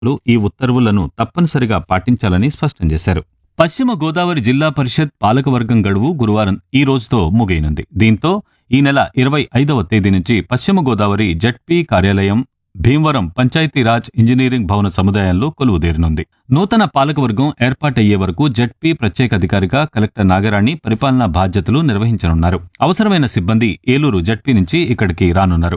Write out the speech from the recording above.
ఈ ఉత్తర్వులను తప్పనిసరిగా పాటించాలని స్పష్టం చేశారు. పశ్చిమ గోదావరి జిల్లా పరిషత్ పాలకవర్గం గడువు గురువారం ఈ రోజుతో ముగియనుంది. దీంతో ఈ నెల 25వ తేదీ నుంచి పశ్చిమ గోదావరి జడ్పీ కార్యాలయం భీమవరం పంచాయతీరాజ్ ఇంజనీరింగ్ భవన సముదాయంలో కొలువుదీరనుంది. నూతన పాలకవర్గం ఏర్పాటయ్యే వరకు జడ్పీ ప్రత్యేక అధికారిగా కలెక్టర్ నాగరాణి పరిపాలనా బాధ్యతలు నిర్వహించనున్నారు. అవసరమైన సిబ్బంది ఏలూరు జడ్పీ నుంచి ఇక్కడికి రానున్నారు.